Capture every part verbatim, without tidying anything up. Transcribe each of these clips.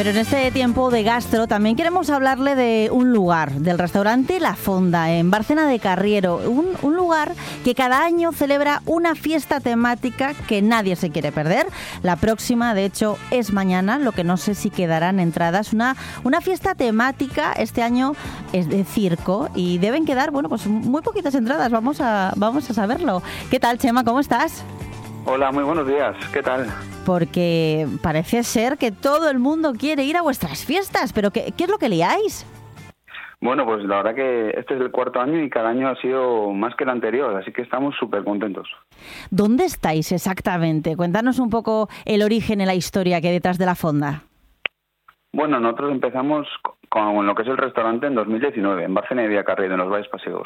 Pero en este tiempo de gastro también queremos hablarle de un lugar, del restaurante La Fonda, en Bárcena de Carriero. Un, un lugar que cada año celebra una fiesta temática que nadie se quiere perder. La próxima, de hecho, es mañana, lo que no sé si quedarán entradas. Una, una fiesta temática, este año es de circo y deben quedar, bueno, pues muy poquitas entradas. Vamos a, vamos a saberlo. ¿Qué tal, Chema? ¿Cómo estás? Hola, muy buenos días. ¿Qué tal? Porque parece ser que todo el mundo quiere ir a vuestras fiestas, pero ¿qué, qué es lo que liáis? Bueno, pues la verdad que este es el cuarto año y cada año ha sido más que el anterior, así que estamos súper contentos. ¿Dónde estáis exactamente? Cuéntanos un poco el origen y la historia que hay detrás de La Fonda. Bueno, nosotros empezamos con lo que es el restaurante en dos mil diecinueve, en Bárcena de Carriero, en los Valles Paseos.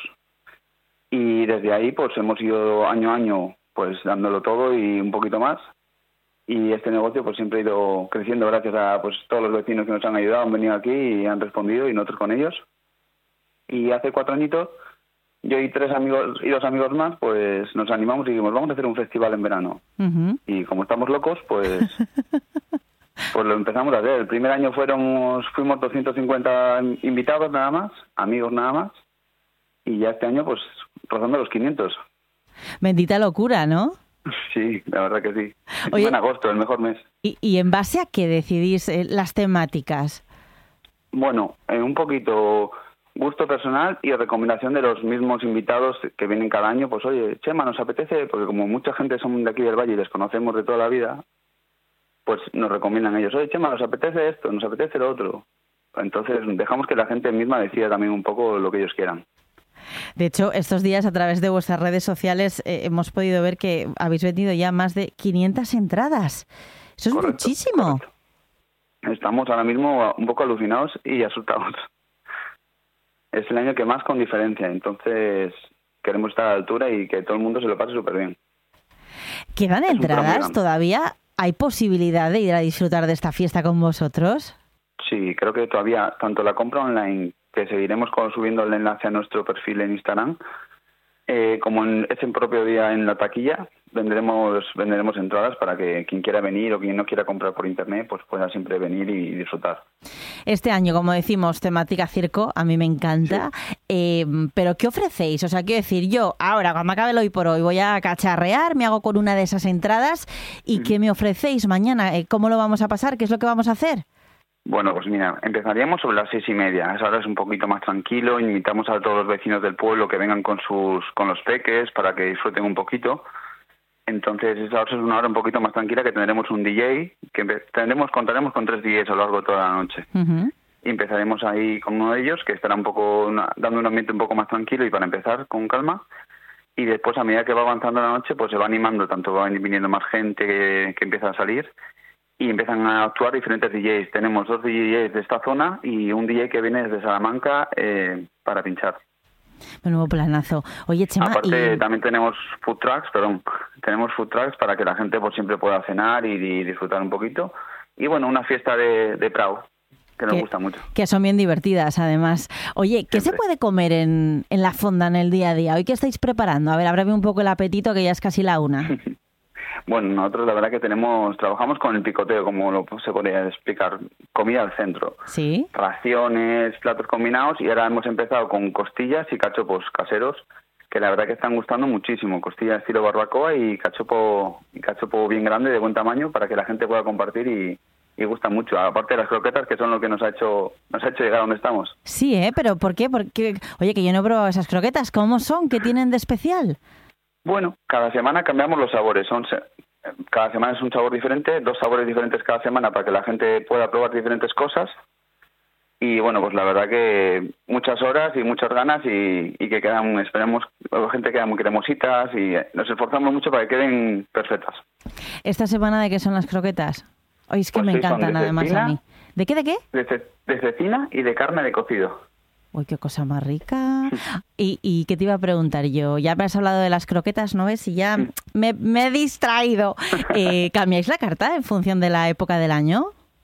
Y desde ahí pues hemos ido año a año pues dándolo todo y un poquito más. Y este negocio pues siempre ha ido creciendo gracias a pues todos los vecinos que nos han ayudado, han venido aquí y han respondido y nosotros con ellos. Y hace cuatro añitos, yo y tres amigos y dos amigos más, pues nos animamos y dijimos, vamos a hacer un festival en verano. Uh-huh. Y como estamos locos, pues pues lo empezamos a hacer. El primer año fuéramos, fuimos doscientos cincuenta invitados nada más, amigos nada más. Y ya este año pues rozando los quinientos. Bendita locura, ¿no? Sí, la verdad que sí. Oye, en agosto, el mejor mes. ¿Y, y en base a qué decidís eh, las temáticas? Bueno, eh, un poquito gusto personal y recomendación de los mismos invitados que vienen cada año. Pues oye, Chema, nos apetece, porque como mucha gente son de aquí del Valle y les conocemos de toda la vida, pues nos recomiendan ellos, oye, Chema, nos apetece esto, nos apetece lo otro. Entonces dejamos que la gente misma decida también un poco lo que ellos quieran. De hecho, estos días a través de vuestras redes sociales eh, hemos podido ver que habéis vendido ya más de quinientas entradas. Eso es correcto, muchísimo. Correcto. Estamos ahora mismo un poco alucinados y asustados. Es el año que más con diferencia, entonces queremos estar a la altura y que todo el mundo se lo pase súper bien. ¿Quedan es entradas todavía? ¿Hay posibilidad de ir a disfrutar de esta fiesta con vosotros? Sí, creo que todavía, tanto la compra online, que seguiremos con, subiendo el enlace a nuestro perfil en Instagram, eh, como en ese propio día en la taquilla, venderemos venderemos entradas para que quien quiera venir o quien no quiera comprar por internet pues pueda siempre venir y disfrutar. Este año, como decimos, temática circo, a mí me encanta, sí. eh, pero ¿qué ofrecéis? O sea, quiero decir, yo ahora cuando acabe el hoy por hoy voy a cacharrear, me hago con una de esas entradas y uh-huh. ¿qué me ofrecéis mañana? ¿Cómo lo vamos a pasar? ¿Qué es lo que vamos a hacer? Bueno, pues mira, empezaríamos sobre las seis y media. Esa hora es un poquito más tranquilo. Invitamos a todos los vecinos del pueblo que vengan con sus con los peques para que disfruten un poquito. Entonces, esa hora es una hora un poquito más tranquila que tendremos un D J, que tendremos, contaremos con tres D Js a lo largo de toda la noche. Uh-huh. Y empezaremos ahí con uno de ellos, que estará un poco una, dando un ambiente un poco más tranquilo y para empezar con calma. Y después, a medida que va avanzando la noche, pues se va animando, tanto va viniendo más gente que, que empieza a salir. Y empiezan a actuar diferentes D Js. Tenemos dos D Js de esta zona y un D J que viene desde Salamanca eh, para pinchar. Menudo planazo. Oye, Chema, aparte y... también tenemos food trucks, perdón, tenemos food trucks para que la gente pues siempre pueda cenar y, y disfrutar un poquito. Y bueno, una fiesta de, de Prado, que nos que, gusta mucho. Que son bien divertidas, además. Oye, ¿qué siempre se puede comer en, en La Fonda en el día a día? ¿Hoy qué estáis preparando? A ver, ábrame un poco el apetito, que ya es casi la una. Bueno, nosotros la verdad que tenemos, trabajamos con el picoteo, como lo se podría explicar, comida al centro. Sí. Raciones, platos combinados, y ahora hemos empezado con costillas y cachopos caseros, que la verdad que están gustando muchísimo. Costillas estilo barbacoa y cachopo, y cachopo bien grande, de buen tamaño, para que la gente pueda compartir y, y gusta mucho. Aparte de las croquetas, que son lo que nos ha hecho nos ha hecho llegar a donde estamos. Sí, ¿eh? ¿Pero por qué? Porque, oye, que yo no he probado esas croquetas. ¿Cómo son? ¿Qué tienen de especial? Bueno, cada semana cambiamos los sabores. Son cada semana es un sabor diferente, dos sabores diferentes cada semana para que la gente pueda probar diferentes cosas. Y bueno, pues la verdad que muchas horas y muchas ganas y, y que quedan, esperemos, la gente queda muy cremositas y nos esforzamos mucho para que queden perfectas. ¿Esta semana de qué son las croquetas? Oye, es que pues me sí, encantan además cecina, a mí. ¿De qué, de qué? De, ce, de cecina y de carne de cocido. Uy, qué cosa más rica. ¿Y, ¿Y qué te iba a preguntar yo? Ya me has hablado de las croquetas, ¿no ves? Y ya me, me he distraído. Eh, ¿Cambiáis la carta en función de la época del año?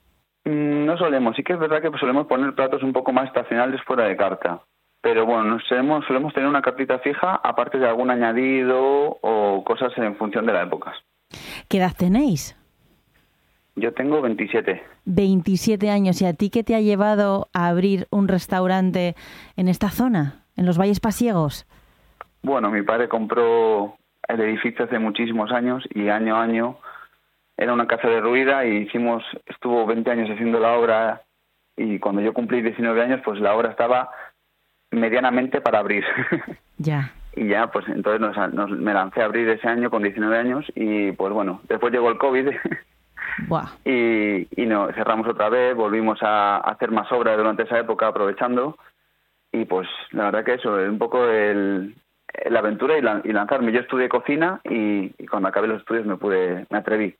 No solemos. Sí que es verdad que solemos poner platos un poco más estacionales fuera de carta. Pero bueno, solemos, solemos tener una cartita fija, aparte de algún añadido o cosas en función de las épocas. ¿Qué edad tenéis? Yo tengo veintisiete. veintisiete años. ¿Y a ti qué te ha llevado a abrir un restaurante en esta zona, en los Valles Pasiegos? Bueno, mi padre compró el edificio hace muchísimos años y año a año era una casa derruida y hicimos, estuvo veinte años haciendo la obra y cuando yo cumplí diecinueve años, pues la obra estaba medianamente para abrir. Ya. Y ya, pues entonces nos, nos, me lancé a abrir ese año con diecinueve años y pues bueno, después llegó el COVID Buah. y, y no, cerramos otra vez, volvimos a hacer más obras durante esa época aprovechando y pues la verdad que eso, es un poco el, la aventura y, la, y lanzarme. Yo estudié cocina y, y cuando acabé los estudios me pude, me atreví.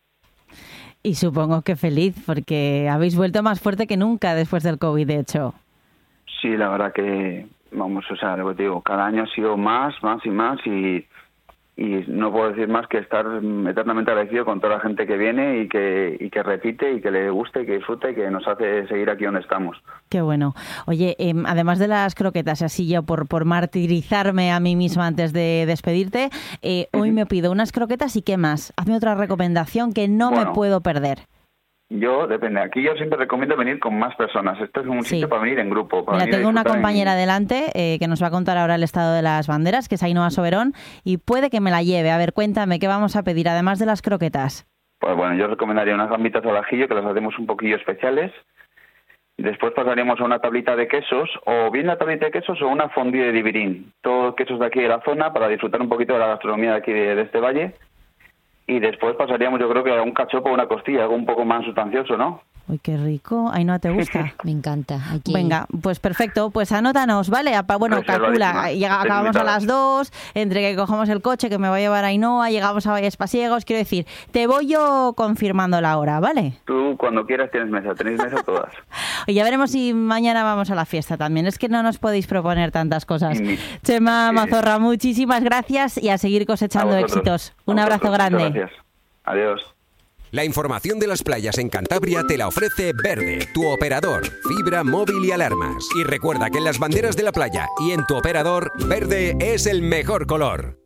Y supongo que feliz, porque habéis vuelto más fuerte que nunca después del COVID, de hecho. Sí, la verdad que, vamos, o sea, lo que te digo, cada año ha sido más, más y más y, y no puedo decir más que estar eternamente agradecido con toda la gente que viene y que, y que repite y que le guste y que disfrute y que nos hace seguir aquí donde estamos. Qué bueno. Oye, eh, además de las croquetas, así yo por, por martirizarme a mí misma antes de despedirte, eh, hoy uh-huh. me pido unas croquetas y ¿qué más? Hazme otra recomendación que no bueno, me puedo perder. Yo, depende. Aquí yo siempre recomiendo venir con más personas. Este es un sí. sitio para venir en grupo. Para Mira, venir tengo una compañera en... delante eh, que nos va a contar ahora el estado de las banderas, que es Ainhoa Soberón, y puede que me la lleve. A ver, cuéntame, ¿qué vamos a pedir, además de las croquetas? Pues bueno, yo recomendaría unas gambitas al ajillo, que las hacemos un poquillo especiales. Después pasaríamos a una tablita de quesos, o bien la tablita de quesos o una fondue de divirín. Todos quesos de aquí de la zona, para disfrutar un poquito de la gastronomía de aquí de, de este valle. Y después pasaríamos, yo creo que a un cachopo o una costilla, algo un poco más sustancioso, ¿no? Uy, qué rico. Ainhoa, ¿te gusta? Me encanta. Aquí. Venga, pues perfecto. Pues anótanos, ¿vale? Bueno, calcula. Llega, acabamos a las dos, entre que cojamos el coche que me va a llevar Ainhoa, llegamos a Valles Pasiegos. Quiero decir, te voy yo confirmando la hora, ¿vale? Tú, cuando quieras, tienes mesa. Tenéis mesa todas. Y ya veremos si mañana vamos a la fiesta también. Es que no nos podéis proponer tantas cosas. Mi... Chema sí. Mazorra, muchísimas gracias y a seguir cosechando a éxitos. Un a abrazo grande. Gracias. Adiós. La información de las playas en Cantabria te la ofrece Verde, tu operador, fibra, móvil y alarmas. Y recuerda que en las banderas de la playa y en tu operador, verde es el mejor color.